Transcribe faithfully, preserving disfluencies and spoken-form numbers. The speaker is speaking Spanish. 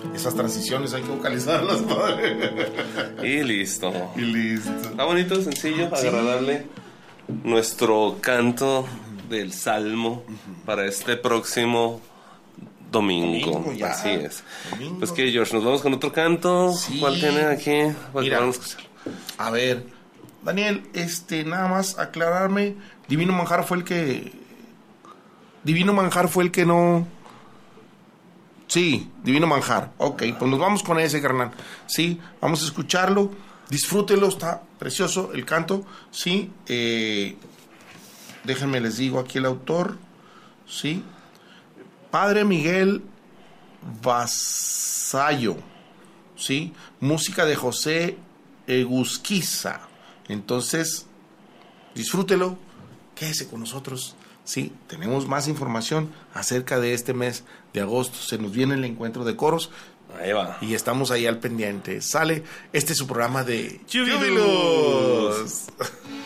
Esas transiciones hay que vocalizarlas, padre. Y listo. Y listo. Está bonito, sencillo, sí. Agradable. Nuestro canto del Salmo para este próximo domingo. Domingo ya. Así es. Domingo. Pues que, George, nos vamos con otro canto. Sí. ¿Cuál tiene aquí? Mira, vamos a escuchar. A ver, Daniel, este, nada más aclararme. Divino Manjar fue el que. Divino Manjar fue el que no. Sí, Divino Manjar. Ok, pues nos vamos con ese, carnal. Sí, vamos a escucharlo. Disfrútelo, está precioso el canto. Sí, eh, déjenme les digo aquí el autor. Sí, Padre Miguel Vasallo. Sí, música de José Egusquiza. Entonces, disfrútelo, quédese con nosotros. Sí, tenemos más información acerca de este mes de agosto. Se nos viene el encuentro de coros. Ahí va. Y estamos ahí al pendiente. Sale, este es su programa de Júbilos. Júbilos.